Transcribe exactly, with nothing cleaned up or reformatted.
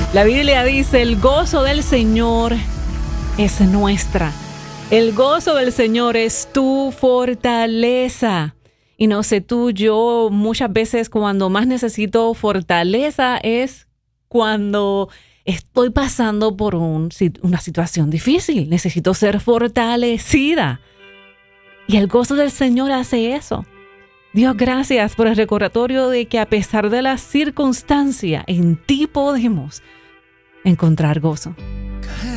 La Biblia dice, el gozo del Señor es nuestra. El gozo del Señor es tu fortaleza. Y no sé tú, yo muchas veces cuando más necesito fortaleza es cuando estoy pasando por un, una situación difícil. Necesito ser fortalecida. Y el gozo del Señor hace eso. Dios, gracias por el recordatorio de que a pesar de la circunstancia, en ti podemos encontrar gozo.